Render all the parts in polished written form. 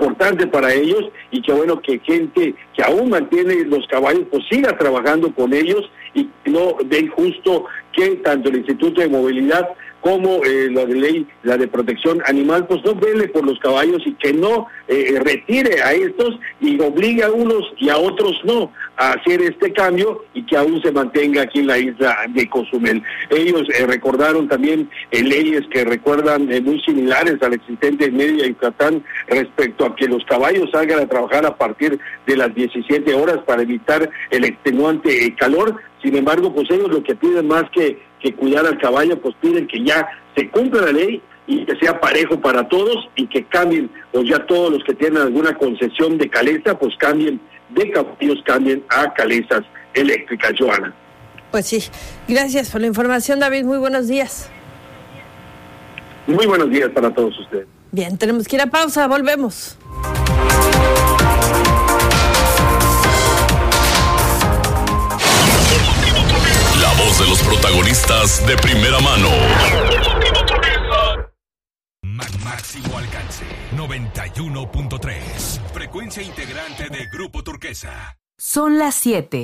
importante para ellos, y que bueno, que gente que aún mantiene los caballos pues siga trabajando con ellos, y no den justo que tanto el Instituto de Movilidad como la de ley, la de protección animal, pues no vele por los caballos, y que no retire a estos y obligue a unos y a otros no a hacer este cambio, y que aún se mantenga aquí en la isla de Cozumel. Ellos recordaron también leyes que recuerdan muy similares al existente en Mérida y Yucatán respecto a que los caballos salgan a trabajar a partir de las 17 horas para evitar el extenuante calor. Sin embargo, pues ellos lo que piden más que cuidar al caballo, pues piden que ya se cumpla la ley y que sea parejo para todos, y que cambien, pues ya todos los que tienen alguna concesión de caleza, pues cambien de caballos, cambien a calezas eléctricas, Joana. Pues sí, gracias por la información, David, muy buenos días. Muy buenos días para todos ustedes. Bien, tenemos que ir a pausa, volvemos. La voz de los protagonistas de primera mano. Máximo alcance 91.3. Frecuencia integrante de Grupo Turquesa. Son las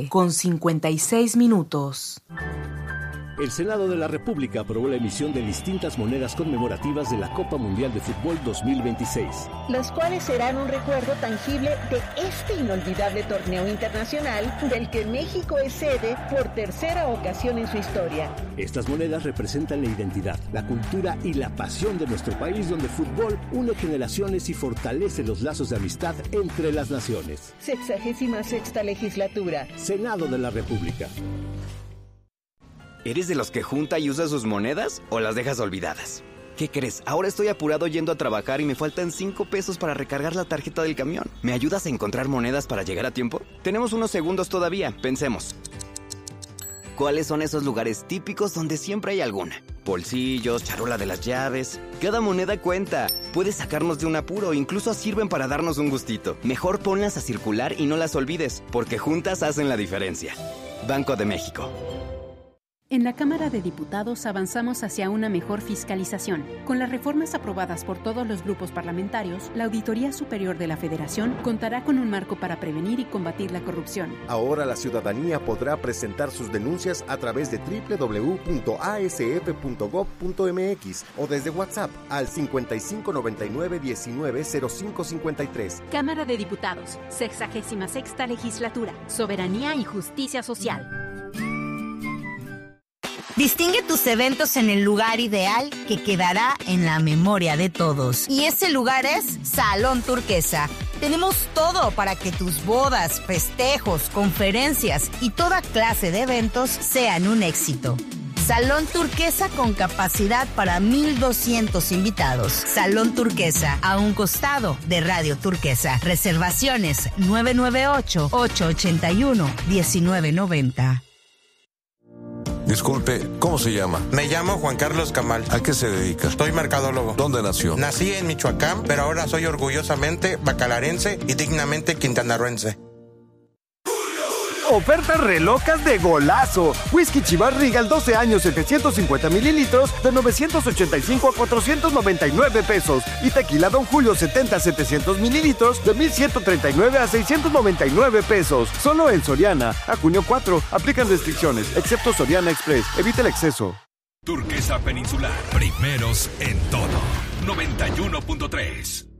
7:56. El Senado de la República aprobó la emisión de distintas monedas conmemorativas de la Copa Mundial de Fútbol 2026. Las cuales serán un recuerdo tangible de este inolvidable torneo internacional del que México es sede por tercera ocasión en su historia. Estas monedas representan la identidad, la cultura y la pasión de nuestro país, donde el fútbol une generaciones y fortalece los lazos de amistad entre las naciones. 66ª legislatura. Senado de la República. ¿Eres de los que junta y usa sus monedas o las dejas olvidadas? ¿Qué crees? Ahora estoy apurado yendo a trabajar y me faltan 5 pesos para recargar la tarjeta del camión. ¿Me ayudas a encontrar monedas para llegar a tiempo? Tenemos unos segundos todavía, pensemos. ¿Cuáles son esos lugares típicos donde siempre hay alguna? Bolsillos, charola de las llaves. Cada moneda cuenta. Puedes sacarnos de un apuro, incluso sirven para darnos un gustito. Mejor ponlas a circular y no las olvides, porque juntas hacen la diferencia. Banco de México. En la Cámara de Diputados avanzamos hacia una mejor fiscalización. Con las reformas aprobadas por todos los grupos parlamentarios, la Auditoría Superior de la Federación contará con un marco para prevenir y combatir la corrupción. Ahora la ciudadanía podrá presentar sus denuncias a través de www.asf.gov.mx o desde WhatsApp al 5599-190553. Cámara de Diputados, 66ª Legislatura, Soberanía y Justicia Social. Distingue tus eventos en el lugar ideal que quedará en la memoria de todos. Y ese lugar es Salón Turquesa. Tenemos todo para que tus bodas, festejos, conferencias y toda clase de eventos sean un éxito. Salón Turquesa con capacidad para 1,200 invitados. Salón Turquesa, a un costado de Radio Turquesa. Reservaciones 998-881-1990. Disculpe, ¿cómo se llama? Me llamo Juan Carlos Camal. ¿A qué se dedica? Soy mercadólogo. ¿Dónde nació? Nací en Michoacán, pero ahora soy orgullosamente bacalarense y dignamente quintanarroense. Ofertas relocas de golazo. Whisky Chivas Regal 12 años 750 mililitros de 985 a 499 pesos. Y tequila Don Julio 70 700 mililitros de 1139 a 699 pesos. Solo en Soriana. A junio 4. Aplican restricciones, excepto Soriana Express. Evita el exceso. Turquesa Peninsular. Primeros en todo. 91.3.